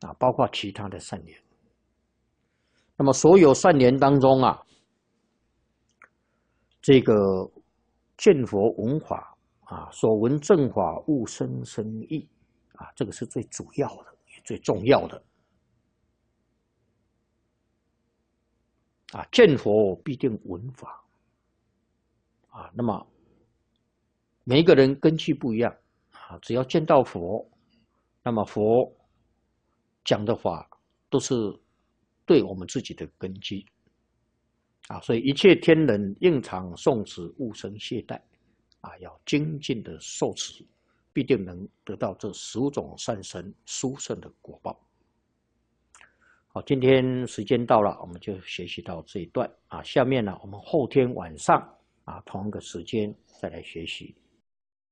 啊，包括其他的善言。那么所有善言当中啊，这个见佛闻法啊，所闻正法悟生生意啊，这个是最主要的、也最重要的啊。见佛必定闻法啊，那么每一个人根基不一样啊，只要见到佛，那么佛讲的法都是对我们自己的根基啊，所以一切天人应常诵持，勿生懈怠啊，要精进的受持，必定能得到这15种善神殊胜的果报。好，今天时间到了，我们就学习到这一段啊。下面呢，我们后天晚上啊同一个时间再来学习